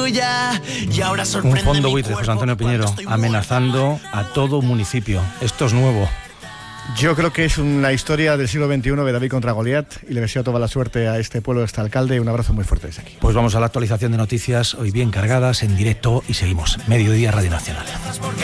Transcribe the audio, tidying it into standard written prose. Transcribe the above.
tuya y ahora Un sorprende fondo mi buitre, José cuerpo Antonio Piñero, cuando estoy amenazando a todo municipio. Esto es nuevo. Yo creo que es una historia del siglo XXI de David contra Goliat, y le deseo toda la suerte a este pueblo, a este alcalde. Un abrazo muy fuerte desde aquí. Pues vamos a la actualización de noticias, hoy bien cargadas, en directo, y seguimos. Mediodía Radio Nacional.